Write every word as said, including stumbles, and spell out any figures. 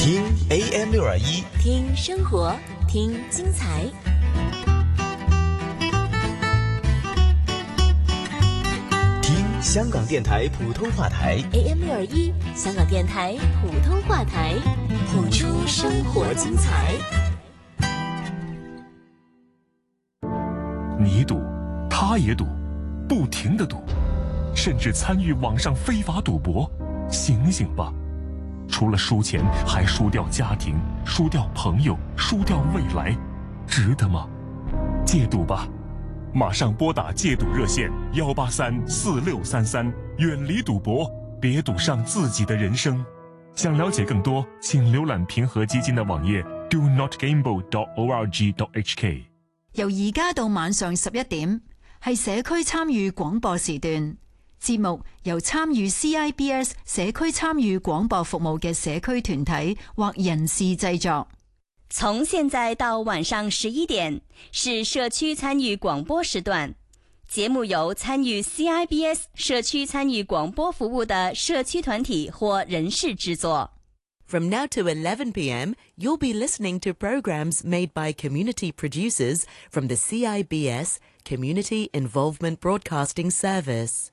听 A M 六二一， 听生活，听精彩。 听香港电台普通话台 A M 六二一，香港电台普通话台，谱出生活精彩。 你赌，他也赌，不停地赌，甚至参与网上非法赌博。醒醒吧！除了输钱，还输掉家庭，输掉朋友，输掉未来，值得吗？戒赌吧！马上拨打戒赌热线幺八三四六三三，远离赌博，别赌上自己的人生。想了解更多，请瀏覽平和基金的網頁 do not gamble dot org dot h k。 由而家到晚上十一點，係社區參與廣播時段。節目由參與 C I B S 社區參與廣播服務嘅社區團體或人士製作。 從現在到晚上十一點是社區參與廣播時段，節目由參與 C I B S 社區參與廣播服務的社區團體或人士製作。 From now to eleven p m, you'll be listening to programs made by community producers from the C I B S Community Involvement Broadcasting Service.